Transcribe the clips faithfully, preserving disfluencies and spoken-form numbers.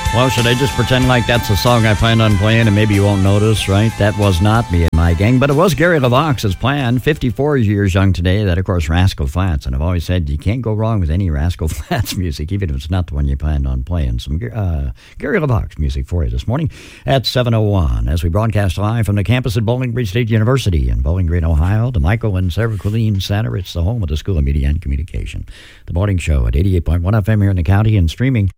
Well, should I just pretend like that's a song I planned on playing and maybe you won't notice, right? That was not me and my gang, but it was Gary LeVox's plan. fifty-four years young today. That, of course, Rascal Flatts. And I've always said you can't go wrong with any Rascal Flatts music, even if it's not the one you planned on playing. Some uh, Gary LeVox music for you this morning at seven oh one as we broadcast live from the campus at Bowling Green State University in Bowling Green, Ohio, the Michael and Sarah Colleen Center. It's the home of the School of Media and Communication. The morning show at eighty-eight point one F M here in the county and streaming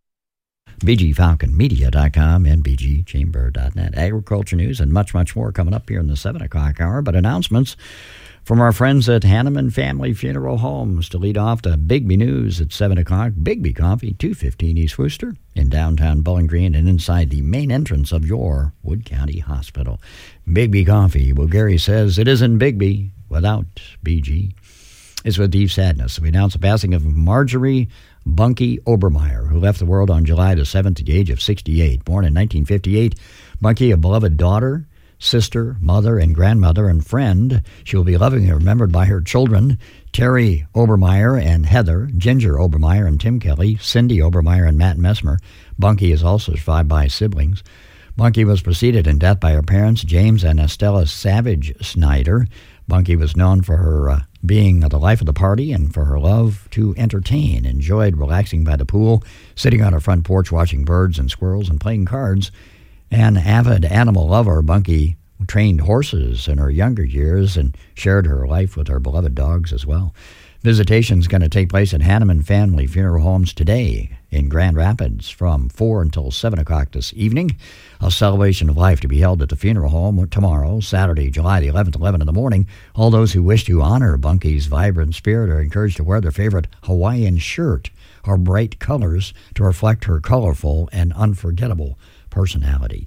b g falcon media dot com and b g chamber dot net. Agriculture news and much, much more coming up here in the seven o'clock hour. But announcements from our friends at Hanneman Family Funeral Homes to lead off the Bigby News at seven o'clock. Bigby Coffee, two fifteen East Worcester in downtown Bowling Green and inside the main entrance of your Wood County Hospital. Bigby Coffee. Well, Gary says it isn't Bigby without B G. It's with deep sadness. We announce the passing of Marjorie Bunkie Obermeyer, who left the world on July the seventh at the age of sixty-eight. Born in nineteen fifty-eight, Bunkie, a beloved daughter, sister, mother, and grandmother, and friend. She will be lovingly remembered by her children, Terry Obermeyer and Heather, Ginger Obermeyer and Tim Kelly, Cindy Obermeyer and Matt Messmer. Bunkie is also survived by siblings. Bunkie was preceded in death by her parents, James and Estella Savage Snyder. Bunkie was known for her uh, being the life of the party and for her love to entertain. Enjoyed relaxing by the pool, sitting on her front porch watching birds and squirrels and playing cards. An avid animal lover, Bunkie trained horses in her younger years and shared her life with her beloved dogs as well. Visitation is going to take place at Hanneman Family Funeral Homes today in Grand Rapids from four until seven o'clock this evening. A celebration of life to be held at the funeral home tomorrow, Saturday, July the eleventh, eleven in the morning. All those who wish to honor Bunkie's vibrant spirit are encouraged to wear their favorite Hawaiian shirt or bright colors to reflect her colorful and unforgettable personality.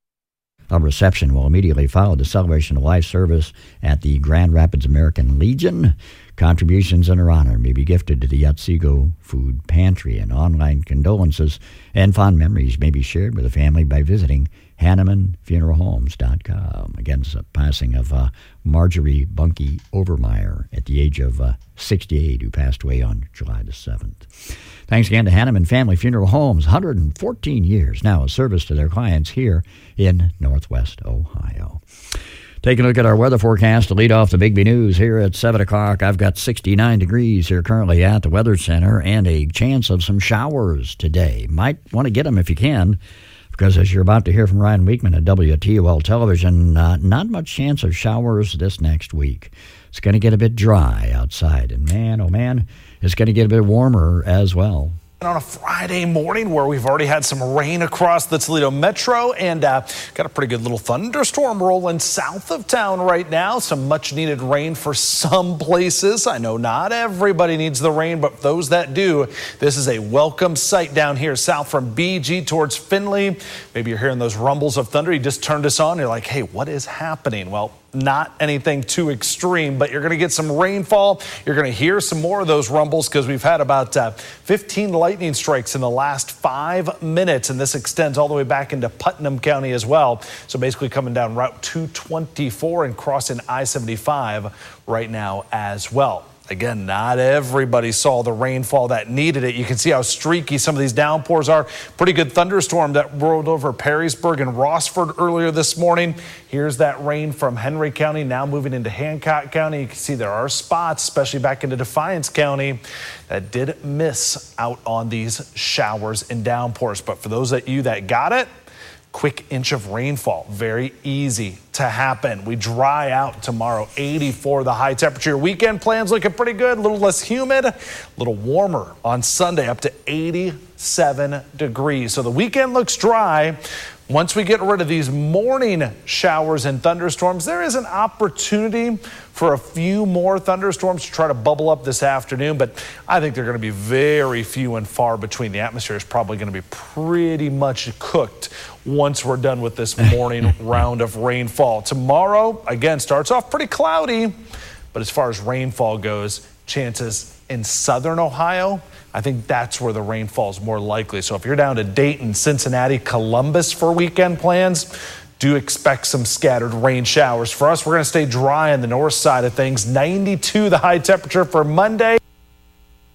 A reception will immediately follow the celebration of life service at the Grand Rapids American Legion. Contributions in her honor may be gifted to the Otsego Food Pantry, and online condolences and fond memories may be shared with the family by visiting hanneman funeral homes dot com. Again, it's a passing of uh, Marjorie Bunkie Obermeyer at the age of uh, sixty-eight, who passed away on July the seventh. Thanks again to Hanneman Family Funeral Homes, one hundred fourteen years now of service to their clients here in Northwest Ohio. Taking a look at our weather forecast to lead off the Bigby News here at seven o'clock. I've got sixty-nine degrees here currently at the Weather Center and a chance of some showers today. Might want to get them if you can, because as you're about to hear from Ryan Weekman at W T O L Television, uh, not much chance of showers this next week. It's going to get a bit dry outside, and man, oh man, it's going to get a bit warmer as well. On a Friday morning where we've already had some rain across the Toledo Metro and uh, got a pretty good little thunderstorm rolling south of town right now. Some much needed rain for some places. I know not everybody needs the rain, but those that do, this is a welcome sight down here south from B G towards Findlay. Maybe you're hearing those rumbles of thunder. You just turned us on. You're like, hey, what is happening? Well, not anything too extreme, but you're going to get some rainfall. You're going to hear some more of those rumbles because we've had about uh, fifteen lightning strikes in the last five minutes, and this extends all the way back into Putnam County as well. So basically coming down Route two twenty-four and crossing I seventy-five right now as well. Again, not everybody saw the rainfall that needed it. You can see how streaky some of these downpours are. Pretty good thunderstorm that rolled over Perrysburg and Rossford earlier this morning. Here's that rain from Henry County now moving into Hancock County. You can see there are spots, especially back into Defiance County, that did miss out on these showers and downpours. But for those of you that got it, quick inch of rainfall, very easy to happen. We dry out tomorrow, eighty-four the high temperature. Weekend plans looking pretty good, a little less humid, a little warmer on Sunday, up to eighty-seven degrees. So the weekend looks dry. Once we get rid of these morning showers and thunderstorms, there is an opportunity for a few more thunderstorms to try to bubble up this afternoon, but I think they're going to be very few and far between. The atmosphere is probably going to be pretty much cooked once we're done with this morning round of rainfall. Tomorrow, again, starts off pretty cloudy, but as far as rainfall goes, chances in southern Ohio, I think that's where the rainfall is more likely. So if you're down to Dayton, Cincinnati, Columbus for weekend plans, do expect some scattered rain showers. For us, we're going to stay dry on the north side of things. ninety-two the high temperature for Monday.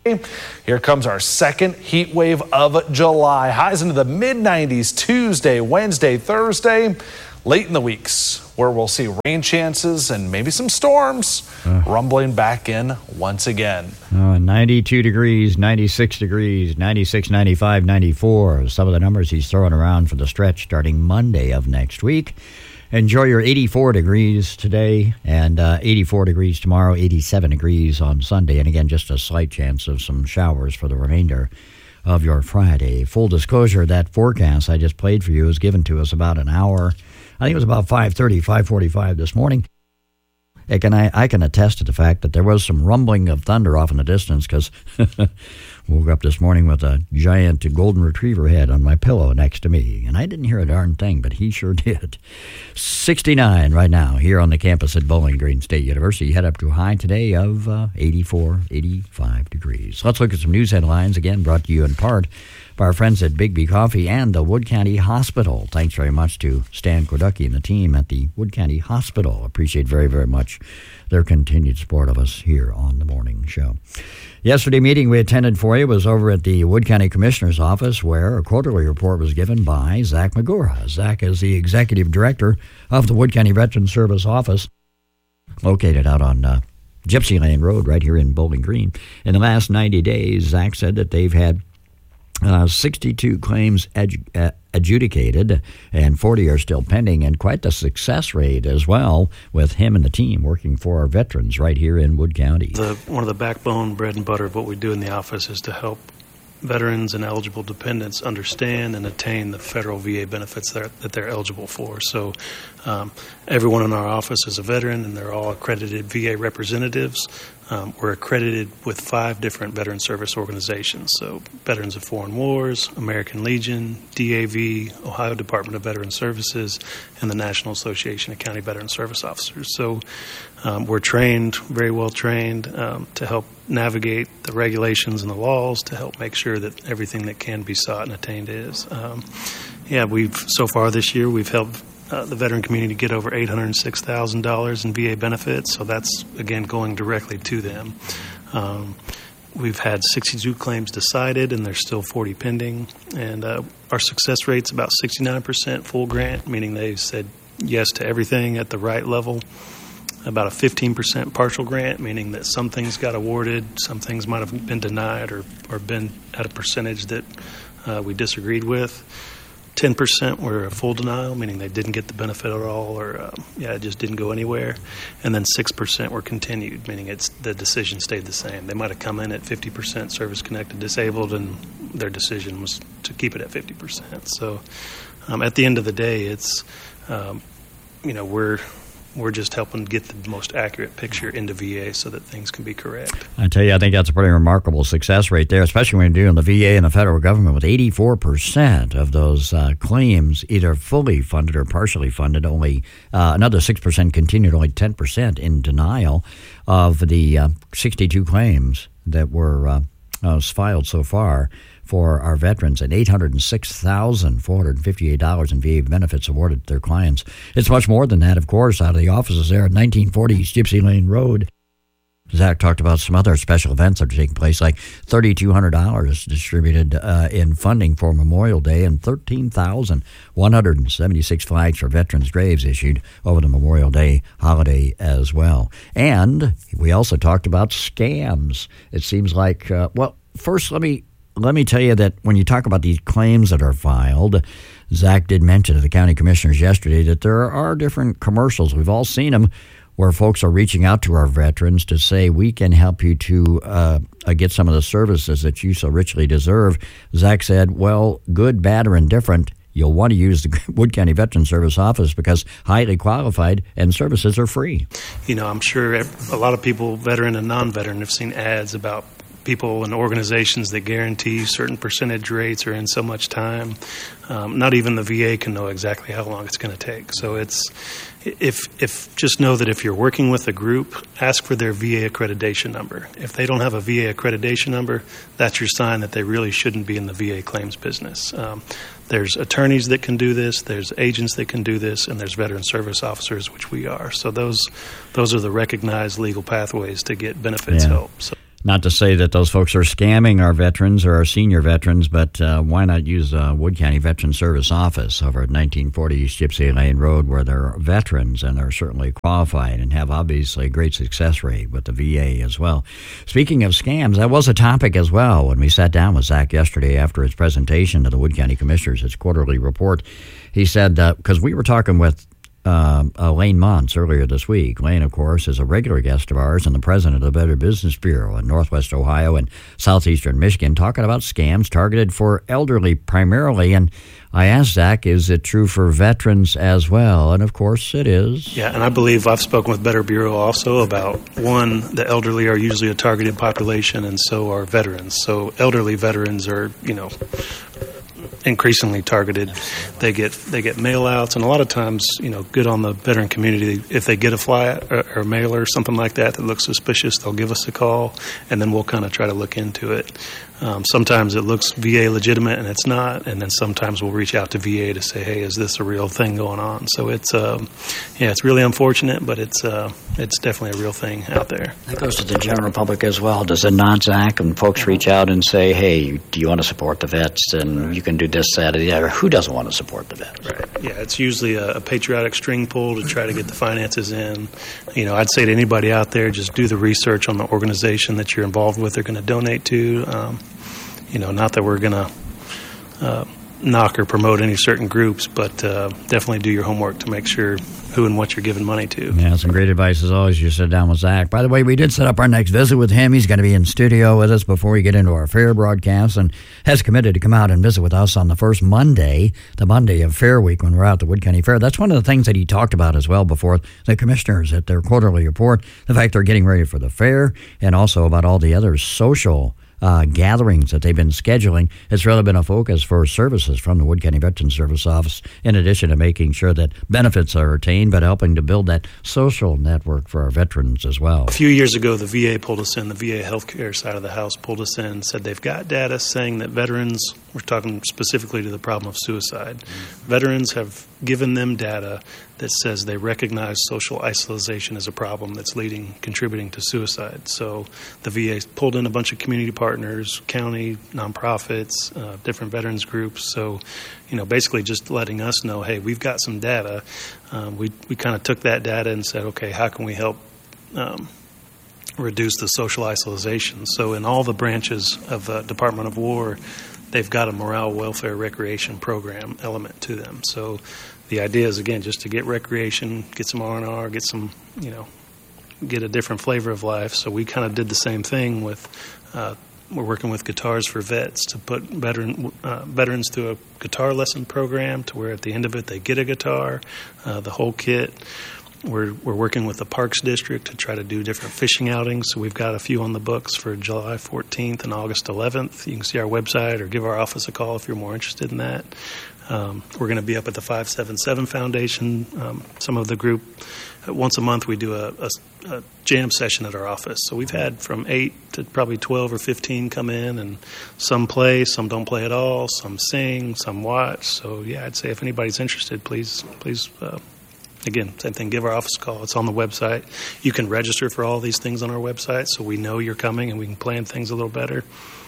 Here comes our second heat wave of July. Highs into the mid nineties Tuesday, Wednesday, Thursday. Late in the weeks where we'll see rain chances and maybe some storms uh, rumbling back in once again. Uh, ninety-two degrees, ninety-six degrees, ninety-six, ninety-five, ninety-four. Some of the numbers he's throwing around for the stretch starting Monday of next week. Enjoy your eighty-four degrees today and uh, eighty-four degrees tomorrow, eighty-seven degrees on Sunday. And again, just a slight chance of some showers for the remainder of your Friday. Full disclosure, that forecast I just played for you was given to us about an hour. I think it was about five thirty, five forty-five this morning. I can, I, I can attest to the fact that there was some rumbling of thunder off in the distance because woke up this morning with a giant golden retriever head on my pillow next to me. And I didn't hear a darn thing, but he sure did. sixty-nine right now here on the campus at Bowling Green State University. Head up to a high today of uh, eighty-four, eighty-five degrees. Let's look at some news headlines, again brought to you in part by our friends at Bigby Coffee and the Wood County Hospital. Thanks very much to Stan Korducki and the team at the Wood County Hospital. Appreciate very, very much their continued support of us here on the morning show. Yesterday meeting we attended for you was over at the Wood County Commissioner's office where a quarterly report was given by Zach Magura. Zach is the Executive Director of the Wood County Veterans Service Office, located out on uh, Gypsy Lane Road right here in Bowling Green. In the last ninety days, Zach said that they've had Uh, sixty-two claims edu- uh, adjudicated and forty are still pending, and quite the success rate as well with him and the team working for our veterans right here in Wood County. The, one of the backbone, bread and butter of what we do in the office is to help veterans and eligible dependents understand and attain the federal V A benefits that, are, that they're eligible for. So um, everyone in our office is a veteran, and they're all accredited V A representatives. Um, we're accredited with five different veteran service organizations. So Veterans of Foreign Wars, American Legion, D A V, Ohio Department of Veteran Services, and the National Association of County Veteran Service Officers. So um, we're trained, very well trained, um, to help navigate the regulations and the laws to help make sure that everything that can be sought and attained is. Um, yeah, we've so far this year we've helped Uh, the veteran community get over eight hundred six thousand dollars in V A benefits, so that's, again, going directly to them. Um, we've had sixty-two claims decided, and there's still forty pending. And uh, our success rate's about sixty-nine percent full grant, meaning they've said yes to everything at the right level. About a fifteen percent partial grant, meaning that some things got awarded, some things might have been denied or, or been at a percentage that uh, we disagreed with. ten percent were a full denial, meaning they didn't get the benefit at all, or uh, yeah, it just didn't go anywhere. And then six percent were continued, meaning it's the decision stayed the same. They might have come in at fifty percent service-connected disabled, and their decision was to keep it at fifty percent. So um, at the end of the day, it's, um, you know, we're we're just helping get the most accurate picture into V A so that things can be correct. I tell you, I think that's a pretty remarkable success rate there, especially when you're doing the V A and the federal government with eighty-four percent of those uh, claims either fully funded or partially funded. Only uh, another six percent continued, only ten percent in denial of the uh, sixty-two claims that were uh, uh, filed so far for our veterans, and eight hundred six thousand four hundred fifty-eight dollars in V A benefits awarded to their clients. It's much more than that, of course, out of the offices there at nineteen forty East Gypsy Lane Road. Zach talked about some other special events that are taking place, like three thousand two hundred dollars distributed uh, in funding for Memorial Day and thirteen thousand one hundred seventy-six flags for veterans' graves issued over the Memorial Day holiday as well. And we also talked about scams. It seems like, uh, well, first let me Let me tell you that when you talk about these claims that are filed, Zach did mention to the county commissioners yesterday that there are different commercials. We've all seen them where folks are reaching out to our veterans to say, we can help you to uh, get some of the services that you so richly deserve. Zach said, well, good, bad, or indifferent, you'll want to use the Wood County Veteran Service Office because highly qualified and services are free. You know, I'm sure a lot of people, veteran and non-veteran, have seen ads about people and organizations that guarantee certain percentage rates or in so much time. Um, not even the V A can know exactly how long it's going to take. So it's if if just know that if you're working with a group, ask for their V A accreditation number. If they don't have a V A accreditation number, that's your sign that they really shouldn't be in the V A claims business. Um, there's attorneys that can do this, there's agents that can do this, and there's veteran service officers, which we are. So those those are the recognized legal pathways to get benefits yeah. help. So. Not to say that those folks are scamming our veterans or our senior veterans, but uh, why not use uh, Wood County Veteran Service Office over at nineteen forty East Gypsy Lane Road, where they're veterans and are certainly qualified and have obviously a great success rate with the V A as well. Speaking of scams, that was a topic as well when we sat down with Zach yesterday after his presentation to the Wood County Commissioners, his quarterly report. He said, because uh, we were talking with Uh, uh, Lane Montz earlier this week. Lane, of course, is a regular guest of ours and the president of the Better Business Bureau in Northwest Ohio and Southeastern Michigan, talking about scams targeted for elderly primarily. And I asked Zach, is it true for veterans as well? And, of course, it is. Yeah, and I believe I've spoken with Better Bureau also about, one, the elderly are usually a targeted population, and so are veterans. So elderly veterans are, you know, increasingly targeted. They get they get mail outs, and a lot of times, you know, good on the veteran community. If they get a flyer or, or mail or something like that that looks suspicious, they'll give us a call, and then we'll kind of try to look into it. Um, sometimes it looks V A legitimate, and it's not, and then sometimes we'll reach out to V A to say, hey, is this a real thing going on? So it's um, yeah, it's really unfortunate, but it's uh, it's definitely a real thing out there. That goes to the general public as well. Does it not, Zach? And folks reach out and say, hey, do you want to support the vets? And you can do this, that, or the other. Who doesn't want to support the vets? Right. Yeah, it's usually a, a patriotic string pull to try to get the finances in. You know, I'd say to anybody out there, just do the research on the organization that you're involved with or going to donate to. Um, you know, not that we're going to uh, knock or promote any certain groups, but uh, definitely do your homework to make sure who and what you're giving money to. Yeah, some great advice as always. You sit down with Zach. By the way, we did set up our next visit with him. He's going to be in studio with us before we get into our fair broadcast, and has committed to come out and visit with us on the first Monday, the Monday of Fair Week, when we're out at the Wood County Fair. That's one of the things that he talked about as well before the commissioners at their quarterly report, the fact they're getting ready for the fair, and also about all the other social Uh, gatherings that they've been scheduling. It's really been a focus for services from the Wood County Veteran Service Office, in addition to making sure that benefits are attained, but helping to build that social network for our veterans as well. A few years ago, the V A pulled us in, the V A healthcare side of the house pulled us in and said they've got data saying that veterans, we're talking specifically to the problem of suicide, mm-hmm. veterans have given them data that says they recognize social isolation as a problem that's leading, contributing to suicide. So the V A pulled in a bunch of community partners, county, nonprofits, uh, different veterans groups. So, you know, basically just letting us know, hey, we've got some data. Um, we we kind of took that data and said, okay, how can we help um, reduce the social isolation? So in all the branches of the Department of War, they've got a morale, welfare, recreation program element to them. So the idea is, again, just to get recreation, get some R and R, get some, you know, get a different flavor of life. So we kind of did the same thing with, uh, we're working with Guitars for Vets to put veteran, uh, veterans through a guitar lesson program to where at the end of it they get a guitar, uh, the whole kit. We're we're working with the Parks District to try to do different fishing outings. So we've got a few on the books for July fourteenth and August eleventh. You can see our website or give our office a call if you're more interested in that. Um, we're going to be up at the five seven seven Foundation. Um, some of the group, uh, once a month we do a, a, a jam session at our office. So we've had from eight to probably twelve or fifteen come in, and some play, some don't play at all, some sing, some watch. So yeah, I'd say if anybody's interested, please, please, uh, again, same thing, give our office a call. It's on the website. You can register for all these things on our website so we know you're coming and we can plan things a little better.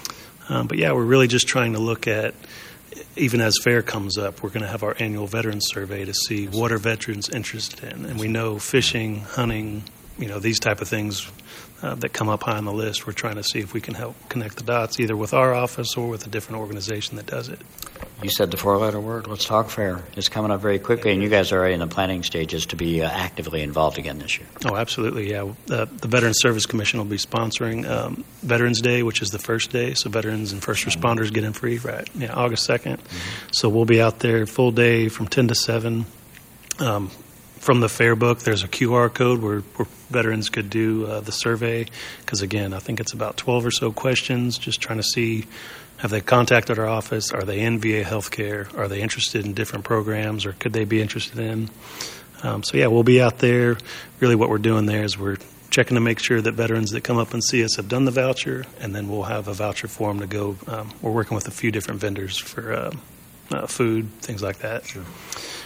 Um, but yeah, we're really just trying to look at, even as fair comes up, we're going to have our annual veterans survey to see what are veterans interested in. And we know fishing, hunting, you know, these type of things uh, that come up high on the list. We're trying to see if we can help connect the dots either with our office or with a different organization that does it. You said the four-letter word. Let's talk fair. It's coming up very quickly, and you guys are already in the planning stages to be uh, actively involved again this year. Oh, absolutely, yeah. Uh, the Veterans Service Commission will be sponsoring um, Veterans Day, which is the first day, so veterans and first responders get in free, right? Yeah, August second. Mm-hmm. So we'll be out there full day from ten to seven. Um, from the fair book, there's a Q R code where, where veterans could do uh, the survey, because, again, I think it's about twelve or so questions, just trying to see, have they contacted our office? Are they in V A healthcare? Are they interested in different programs, or could they be interested in? Um, so, yeah, we'll be out there. Really what we're doing there is we're checking to make sure that veterans that come up and see us have done the voucher, and then we'll have a voucher for them to go. Um, we're working with a few different vendors for uh, uh, food, things like that. Sure.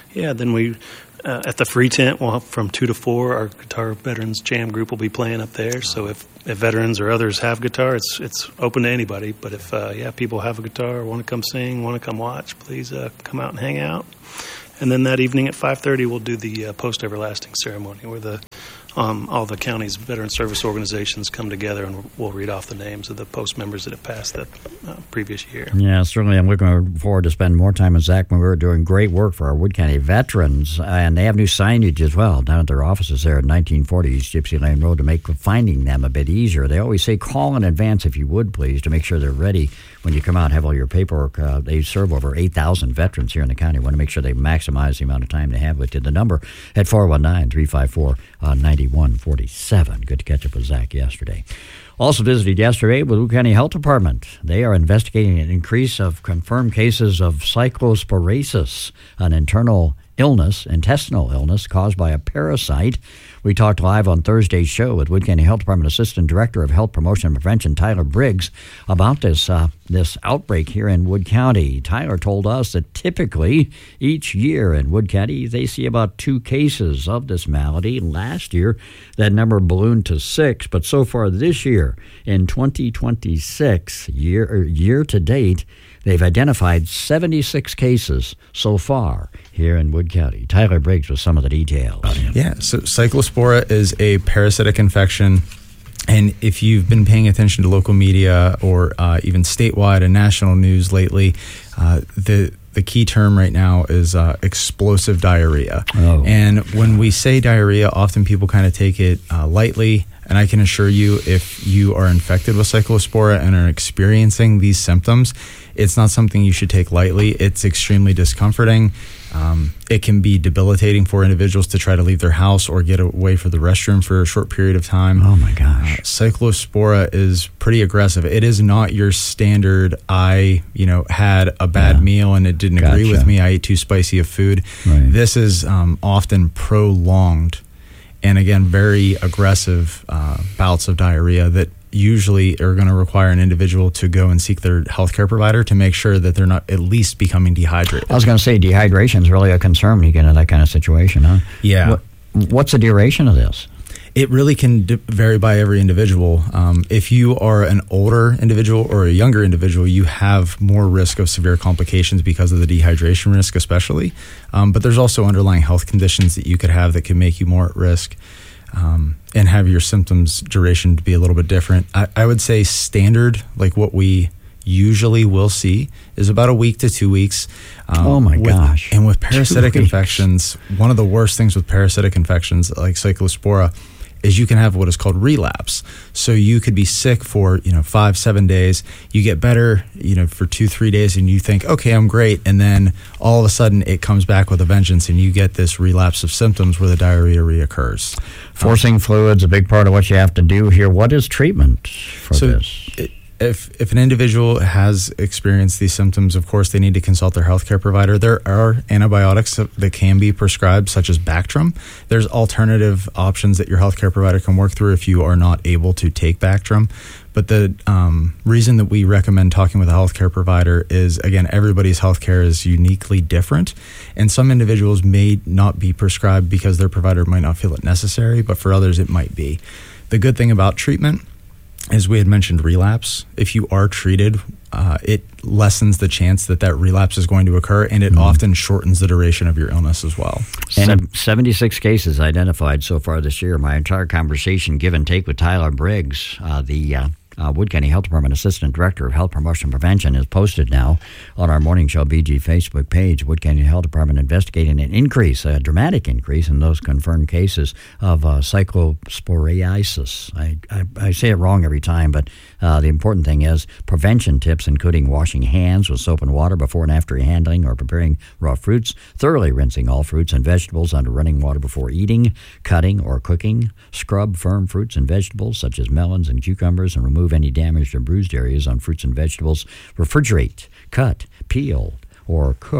Yeah, then we, uh, at the free tent, we'll have from two to four, our Guitar Veterans Jam group will be playing up there. So if, if veterans or others have guitar, it's it's open to anybody. But if, uh, yeah, people have a guitar, want to come sing, want to come watch, please uh, come out and hang out. And then that evening at five thirty, we'll do the uh, post-everlasting ceremony where the um, all the county's veteran service organizations come together, and we'll read off the names of the post members that have passed that uh, previous year. Yeah, certainly. I'm looking forward to spending more time with Zach when we were doing great work for our Wood County veterans. Uh, and they have new signage as well down at their offices there at nineteen forty East Gypsy Lane Road to make finding them a bit easier. They always say call in advance if you would, please, to make sure they're ready when you come out and have all your paperwork. Uh, they serve over eight thousand veterans here in the county. Want to make sure they maximize the amount of time they have with you. The number at four one nine, three five four, nine one four seven. Good to catch up with Zach yesterday. Also visited yesterday with Wood County Health Department. They are investigating an increase of confirmed cases of cyclosporasis, an internal illness, intestinal illness caused by a parasite. We talked live on Thursday's show with Wood County Health Department Assistant Director of Health Promotion and Prevention, Tyler Briggs, about this uh, this outbreak here in Wood County. Tyler told us that typically each year in Wood County they see about two cases of this malady. Last year that number ballooned to six, but so far this year in twenty twenty-six, year or year to date, they've identified seventy-six cases so far here in Wood County. Tyler Briggs with some of the details. Yeah, so Cyclospora is a parasitic infection. And if you've been paying attention to local media or uh, even statewide and national news lately, uh, the the key term right now is uh, explosive diarrhea. Oh. And when we say diarrhea, often people kind of take it uh, lightly. And I can assure you, if you are infected with Cyclospora and are experiencing these symptoms, it's not something you should take lightly. It's extremely discomforting. Um, it can be debilitating for individuals to try to leave their house or get away for the restroom for a short period of time. Oh, my gosh. Uh, Cyclospora is pretty aggressive. It is not your standard, I, you know, had a bad yeah. meal and it didn't gotcha. agree with me. I ate too spicy of food. Right. This is um, often prolonged and, again, very aggressive uh, bouts of diarrhea that usually are going to require an individual to go and seek their healthcare provider to make sure that they're not at least becoming dehydrated. I was going to say dehydration is really a concern when you get into that kind of situation, huh? Yeah. What, what's the duration of this? It really can d- vary by every individual. Um, if you are an older individual or a younger individual, you have more risk of severe complications because of the dehydration risk especially. Um, but there's also underlying health conditions that you could have that can make you more at risk. Um, and have your symptoms duration to be a little bit different. I, I would say standard, like what we usually will see, is about a week to two weeks. Um, oh my with, gosh. And with parasitic infections, one of the worst things with parasitic infections like Cyclospora is you can have what is called relapse. So you could be sick for, you know, five, seven days. You get better, you know, for two, three days and you think, okay, I'm great. And then all of a sudden it comes back with a vengeance and you get this relapse of symptoms where the diarrhea reoccurs. Forcing um, fluids, a big part of what you have to do here. What is treatment for so this? It, If if an individual has experienced these symptoms, of course, they need to consult their healthcare provider. There are antibiotics that can be prescribed, such as Bactrim. There's alternative options that your healthcare provider can work through if you are not able to take Bactrim. But the um, reason that we recommend talking with a healthcare provider is, again, everybody's healthcare is uniquely different. And some individuals may not be prescribed because their provider might not feel it necessary, but for others it might be. The good thing about treatment, as we had mentioned, relapse. If you are treated, uh, it lessens the chance that that relapse is going to occur, and it mm-hmm. often shortens the duration of your illness as well. And seventy-six cases identified so far this year. My entire conversation, give and take, with Tyler Briggs, uh, the uh, uh, Wood County Health Department Assistant Director of Health Promotion and Prevention, is posted now on our Morning Show B G Facebook page. Wood County Health Department investigating an increase, a dramatic increase in those confirmed cases of uh, cyclosporiasis. I, I, I say it wrong every time, but uh, the important thing is prevention tips, including washing hands with soap and water before and after handling or preparing raw fruits, thoroughly rinsing all fruits and vegetables under running water before eating, cutting, or cooking, scrub firm fruits and vegetables such as melons and cucumbers and remove any damaged or bruised areas on fruits and vegetables, refrigerate, cut, peel, or cook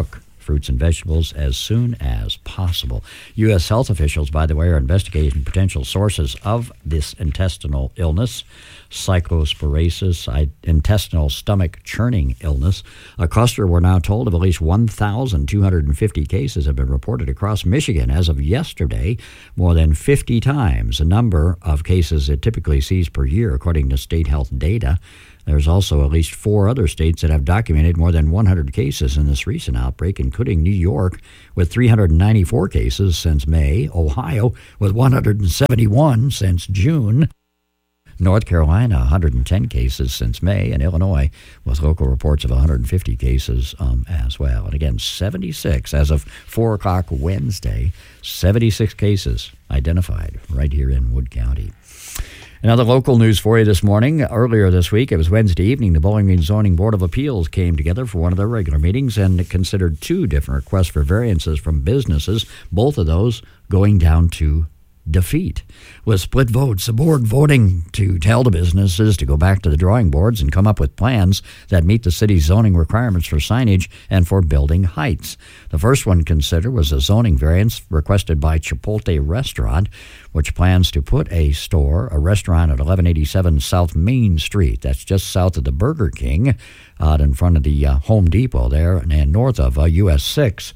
fruits and vegetables as soon as possible. U S health officials, by the way, are investigating potential sources of this intestinal illness, cyclosporasis, intestinal stomach churning illness. A cluster, we're now told, of at least one thousand two hundred fifty cases have been reported across Michigan as of yesterday, more than fifty times the number of cases it typically sees per year, according to state health data. There's also at least four other states that have documented more than one hundred cases in this recent outbreak, including New York with three hundred ninety-four cases since May, Ohio with one hundred seventy-one since June, North Carolina, one hundred ten cases since May, and Illinois with local reports of one hundred fifty cases um, as well. And again, seventy-six as of four o'clock Wednesday, seventy-six cases identified right here in Wood County. Another local news for you this morning. Earlier this week, it was Wednesday evening, the Bowling Green Zoning Board of Appeals came together for one of their regular meetings and considered two different requests for variances from businesses, both of those going down to defeat. With split votes, the board voting to tell the businesses to go back to the drawing boards and come up with plans that meet the city's zoning requirements for signage and for building heights. The first one considered was a zoning variance requested by Chipotle Restaurant, which plans to put a store, a restaurant at eleven eighty-seven South Main Street. That's just south of the Burger King, out in front of the uh, Home Depot there, and north of uh, U S six.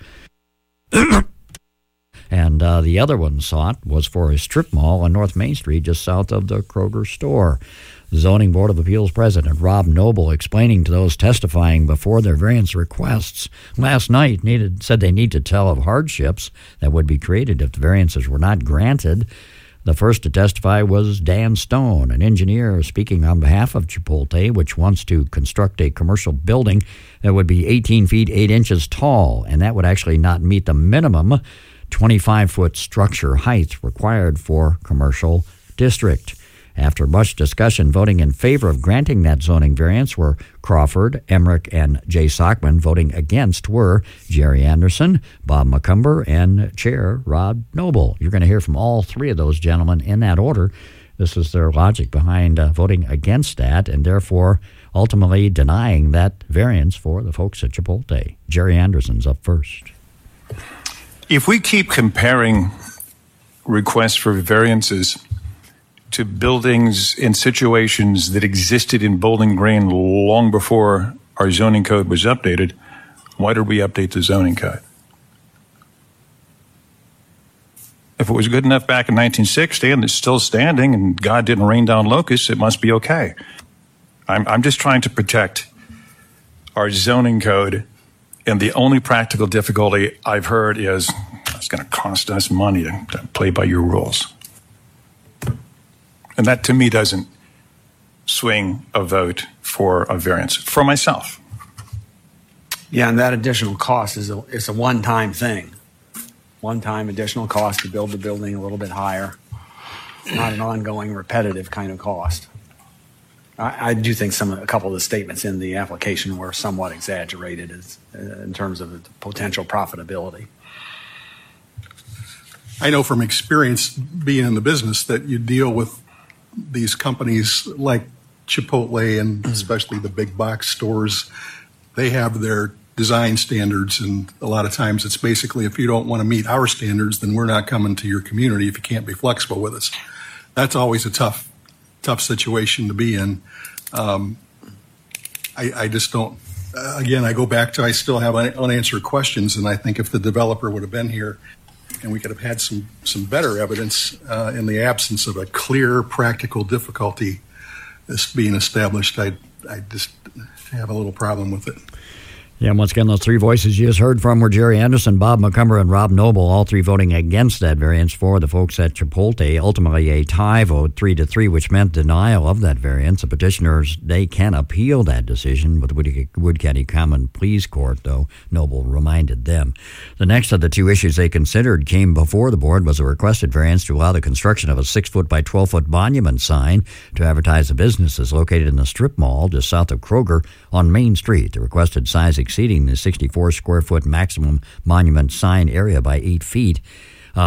And uh, the other one sought was for a strip mall on North Main Street, just south of the Kroger store. The Zoning Board of Appeals President Rob Noble, explaining to those testifying before their variance requests last night, needed said they need to tell of hardships that would be created if the variances were not granted. The first to testify was Dan Stone, an engineer speaking on behalf of Chipotle, which wants to construct a commercial building that would be eighteen feet, eight inches tall, and that would actually not meet the minimum twenty-five foot structure height required for commercial district. After much discussion, voting in favor of granting that zoning variance were Crawford, Emmerich, and Jay Sockman. Voting against were Jerry Anderson, Bob McCumber, and Chair Rob Noble. You're going to hear from all three of those gentlemen in that order. This is their logic behind uh, voting against that and therefore ultimately denying that variance for the folks at Chipotle. Jerry Anderson's up first. If we keep comparing requests for variances to buildings in situations that existed in Bowling Green long before our zoning code was updated, why did we update the zoning code? If it was good enough back in nineteen sixty and it's still standing and God didn't rain down locusts, it must be okay. I'm, I'm just trying to protect our zoning code. And the only practical difficulty I've heard is it's going to cost us money to, to play by your rules. And that, to me, doesn't swing a vote for a variance for myself. Yeah, and that additional cost is a, it's a one-time thing. One-time additional cost to build the building a little bit higher. It's not an ongoing, repetitive kind of cost. I, I do think some a couple of the statements in the application were somewhat exaggerated as, uh, in terms of the potential profitability. I know from experience being in the business that you deal with these companies like Chipotle and especially the big box stores. They have their design standards, and a lot of times it's basically, if you don't want to meet our standards, then we're not coming to your community if you can't be flexible with us. That's always a tough tough situation to be in. Um, I, I just don't, uh, again, I go back to, I still have un- unanswered questions, and I think if the developer would have been here and we could have had some, some better evidence uh, in the absence of a clear practical difficulty that's being established, I I just have a little problem with it. Yeah, and once again, those three voices you just heard from were Jerry Anderson, Bob McCumber, and Rob Noble, all three voting against that variance for the folks at Chipotle. Ultimately, a tie vote, three to three, which meant denial of that variance. The petitioners, they can appeal that decision with the Wood County Common Pleas Court, though Noble reminded them. The next of the two issues they considered came before the board was a requested variance to allow the construction of a six-foot by twelve-foot monument sign to advertise the businesses located in the strip mall just south of Kroger on Main Street. The requested size exceeding the sixty-four square foot maximum monument sign area by eight feet. Uh,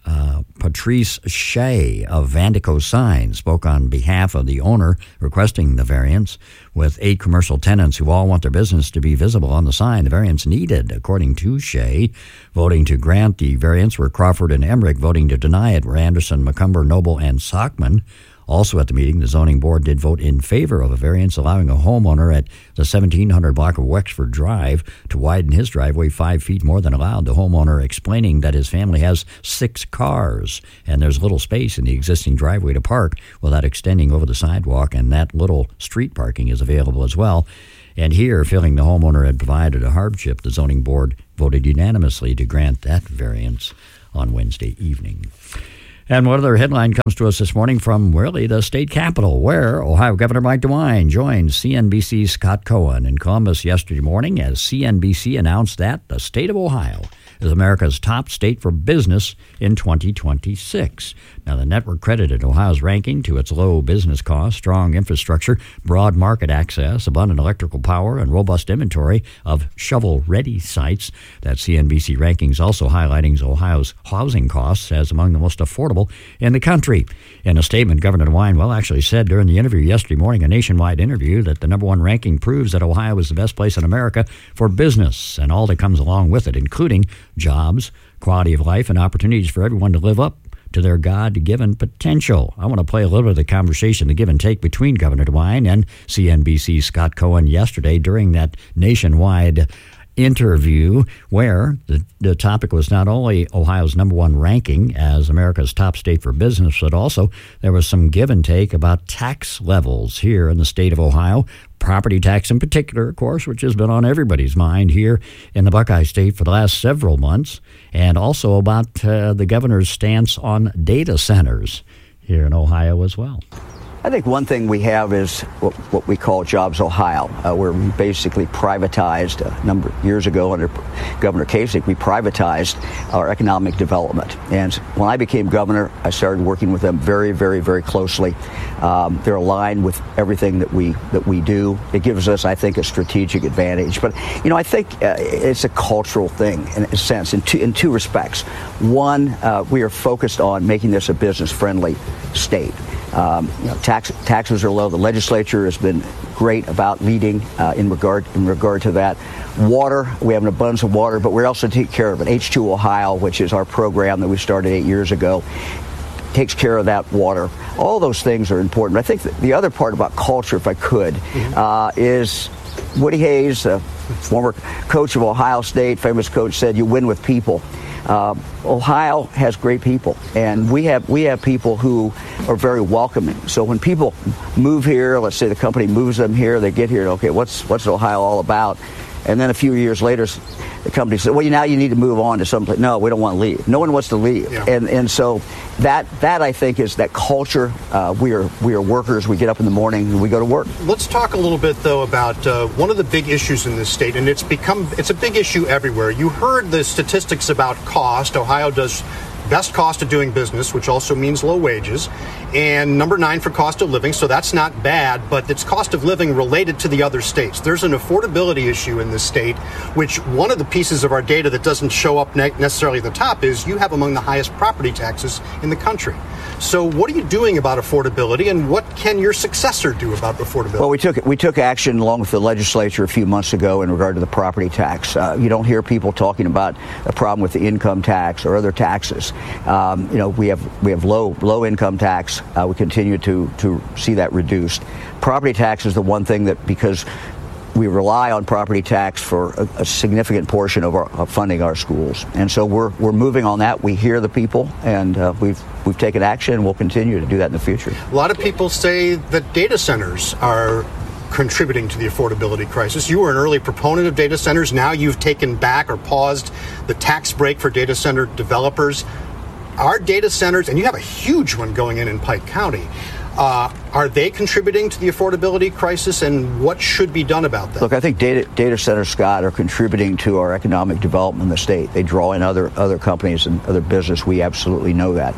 Uh, Patrice Shea of Vandico Signs spoke on behalf of the owner requesting the variance. With eight commercial tenants who all want their business to be visible on the sign, the variance needed, according to Shea. Voting to grant the variance were Crawford and Emmerich. Voting to deny it were Anderson, McCumber, Noble, and Sockman. Also at the meeting, the zoning board did vote in favor of a variance allowing a homeowner at the seventeen hundred block of Wexford Drive to widen his driveway five feet more than allowed. The homeowner explaining that his family has six cars and there's little space in the existing driveway to park without extending over the sidewalk, and that little street parking is available as well. And here, feeling the homeowner had provided a hardship, the zoning board voted unanimously to grant that variance on Wednesday evening. And one other headline comes to us this morning from, really, the state capitol, where Ohio Governor Mike DeWine joined C N B C's Scott Cohen in Columbus yesterday morning as C N B C announced that the state of Ohio is America's top state for business in twenty twenty-six. Now, the network credited Ohio's ranking to its low business costs, strong infrastructure, broad market access, abundant electrical power, and robust inventory of shovel-ready sites. That C N B C rankings also highlighting Ohio's housing costs as among the most affordable in the country. In a statement, Governor DeWine, well, actually said during the interview yesterday morning, a nationwide interview, that the number one ranking proves that Ohio is the best place in America for business and all that comes along with it, including jobs, quality of life, and opportunities for everyone to live up to their God-given potential. I want to play a little bit of the conversation, the give and take between Governor DeWine and C N B C's Scott Cohen yesterday during that nationwide interview, where the, the topic was not only Ohio's number one ranking as America's top state for business, but also there was some give and take about tax levels here in the state of Ohio. Property tax in particular, of course, which has been on everybody's mind here in the Buckeye State for the last several months, and also about uh, the governor's stance on data centers here in Ohio as well. I think one thing we have is what, what we call Jobs Ohio, uh, where we basically privatized a number of years ago under Governor Kasich. We privatized our economic development. And when I became governor, I started working with them very, very, very closely. Um, they're aligned with everything that we that we do. It gives us, I think, a strategic advantage. But, you know, I think uh, it's a cultural thing in a sense, in two, in two respects. One, uh, we are focused on making this a business-friendly state. Um, you know, tax, taxes are low. The legislature has been great about leading uh, in regard in regard to that. Water, we have an abundance of water, but we're also taking care of it. H two Ohio, which is our program that we started eight years ago, takes care of that water. All those things are important. I think that the other part about culture, if I could, mm-hmm. uh, is Woody Hayes, a former coach of Ohio State, famous coach, said, "You win with people." Uh, Ohio has great people, and we have we have people who are very welcoming. So when people move here, let's say the company moves them here, they get here, okay, what's what's Ohio all about? And then a few years later, the company said, well, now you need to move on to someplace. No, we don't want to leave. No one wants to leave. Yeah. And and so that that I think is that culture. Uh, we are we are workers. We get up in the morning and we go to work. Let's talk a little bit though about uh, one of the big issues in this state, and it's become it's a big issue everywhere. You heard the statistics about cost. Ohio does best cost of doing business, which also means low wages, and number nine for cost of living, so that's not bad, but it's cost of living related to the other states. There's an affordability issue in this state, which one of the pieces of our data that doesn't show up ne- necessarily at the top is you have among the highest property taxes in the country. So what are you doing about affordability, and what can your successor do about affordability? Well, we took we took action along with the legislature a few months ago in regard to the property tax. Uh, you don't hear people talking about a problem with the income tax or other taxes. Um, you know, we have we have low low income tax. Uh, we continue to to see that reduced. Property tax is the one thing that, because we rely on property tax for a, a significant portion of, our, of funding our schools, and so we're we're moving on that. We hear the people, and uh, we've we've taken action, and we'll continue to do that in the future. A lot of people say that data centers are contributing to the affordability crisis. You were an early proponent of data centers. Now you've taken back or paused the tax break for data center developers. Are data centers, and you have a huge one going in in Pike County, uh, are they contributing to the affordability crisis, and what should be done about that? Look, I think data, data centers, Scott, are contributing to our economic development in the state. They draw in other other companies and other business. We absolutely know that.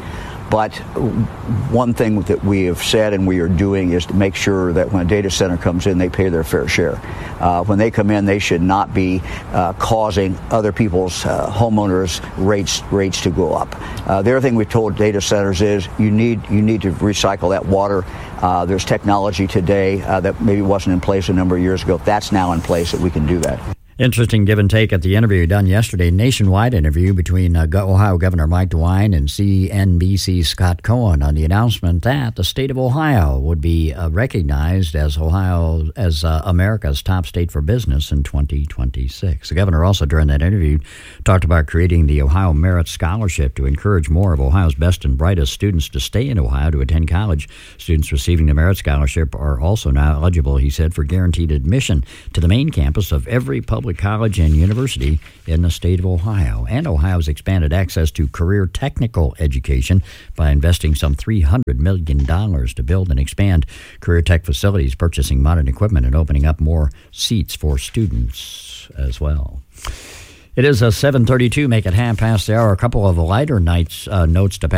But one thing that we have said and we are doing is to make sure that when a data center comes in, they pay their fair share. Uh, when they come in, they should not be uh, causing other people's uh, homeowners' rates rates to go up. Uh, the other thing we've told data centers is you need you need to recycle that water. Uh, there's technology today uh, that maybe wasn't in place a number of years ago. That's now in place that we can do that. Interesting give and take at the interview done yesterday, nationwide interview between uh, Ohio Governor Mike DeWine and C N B C's Scott Cohen on the announcement that the state of Ohio would be uh, recognized as Ohio as uh, America's top state for business in twenty twenty-six. The governor also during that interview talked about creating the Ohio Merit Scholarship to encourage more of Ohio's best and brightest students to stay in Ohio to attend college. Students receiving the Merit Scholarship are also now eligible, he said, for guaranteed admission to the main campus of every public college and university in the state of Ohio. And Ohio's expanded access to career technical education by investing some three hundred million dollars to build and expand career tech facilities, purchasing modern equipment, and opening up more seats for students as well. It is a seven thirty-two, make it half past the hour. A couple of lighter nights uh, notes to pass.